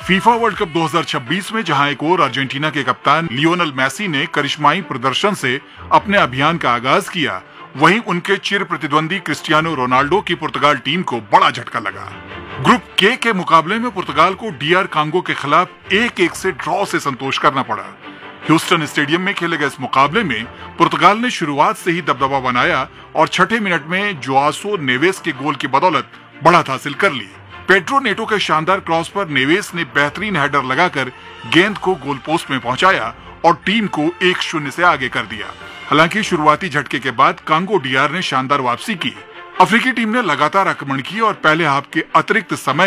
FIFA world cup 2026 में जहां एक ओर अर्जेंटीना के कप्तान लियोनेल मेसी ने करिश्माई प्रदर्शन से अपने अभियान का आगाज किया, वहीं उनके चिर प्रतिद्वंदी क्रिस्टियानो रोनाल्डो की पुर्तगाल टीम को बड़ा झटका लगा। ग्रुप के मुकाबले में पुर्तगाल को DR कांगो के खिलाफ 1-1 से ड्रॉ से संतोष करना पड़ा। ह्यूस्टन स्टेडियम में खेले गए इस मुकाबले में पुर्तगाल ने शुरुआत से ही दबदबा बनाया और छठे मिनट में जोआसो नेवेस के गोल की बदौलत बढ़त हासिल कर ली। पेड्रो नेटो के शानदार क्रॉस पर नेवेस ने बेहतरीन हेडर लगाकर गेंद को गोल पोस्ट में पहुंचाया और टीम को 1-0 से आगे कर दिया। हालांकि शुरुआती झटके के बाद कांगो DR ने शानदार वापसी की। अफ्रीकी टीम ने लगातार आक्रमण किए और पहले हाफ के अतिरिक्त समय